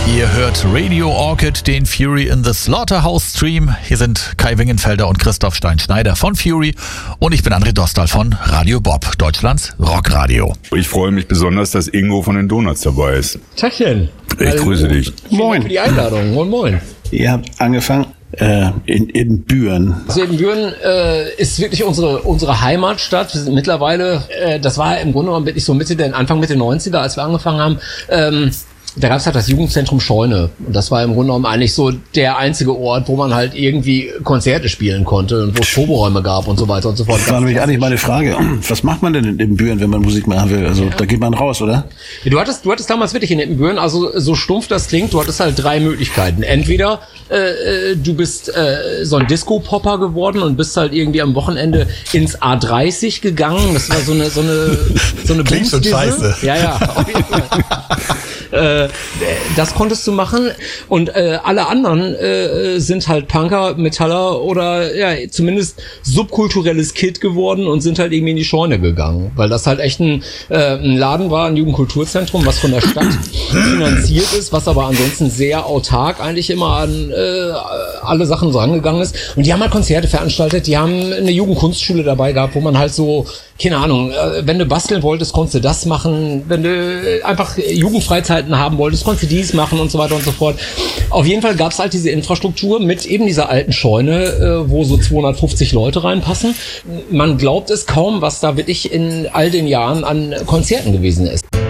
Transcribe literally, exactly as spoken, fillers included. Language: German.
Ihr hört Radio Orchid, den Fury in the Slaughterhouse Stream. Hier sind Kai Wingenfelder und Christoph Stein-Schneider von Fury und ich bin André Dostal von Radio Bob, Deutschlands Rockradio. Ich freue mich besonders, dass Ingo von den Donuts dabei ist. Tachchen. Ich Hallo. grüße dich. Moin. Für die Einladung. Moin, moin. Ihr habt angefangen äh, in Edenbüren. Also Edenbüren äh, ist wirklich unsere unsere Heimatstadt. Wir sind mittlerweile, äh, das war im Grunde genommen wirklich so Mitte der Anfang Mitte neunziger, als wir angefangen haben. Ähm, Da gab es halt das Jugendzentrum Scheune und das war im Grunde genommen eigentlich so der einzige Ort, wo man halt irgendwie Konzerte spielen konnte und wo es Proberäume gab und so weiter und so fort. Das war nämlich eigentlich meine Frage. Was macht man denn in Edenbüren, wenn man Musik machen will? Also ja. Da geht man raus, oder? Ja, du hattest, du hattest damals wirklich in Edenbüren, also so stumpf das klingt, du hattest halt drei Möglichkeiten. Entweder äh, du bist äh, so ein Disco-Popper geworden und bist halt irgendwie am Wochenende ins A dreißig gegangen. Das war so eine so eine so eine Klingt schon scheiße. Ja, ja, auf jeden Fall. Äh, das konntest du machen und äh, alle anderen äh, sind halt Punker, Metaller oder ja zumindest subkulturelles Kid geworden und sind halt irgendwie in die Scheune gegangen, weil das halt echt ein, äh, ein Laden war, ein Jugendkulturzentrum, was von der Stadt finanziert ist, was aber ansonsten sehr autark eigentlich immer an äh, alle Sachen so angegangen ist und die haben halt Konzerte veranstaltet, die haben eine Jugendkunstschule dabei gehabt, wo man halt so, keine Ahnung, äh, wenn du basteln wolltest, konntest du das machen, wenn du einfach Jugendfreizeiten haben wolltest, konntest du dies machen und so weiter und so fort. Auf jeden Fall gab es halt diese Infrastruktur mit eben dieser alten Scheune, äh, wo so zweihundertfünfzig Leute reinpassen. Man glaubt es kaum, was da wirklich in all den Jahren an Konzerten gewesen ist.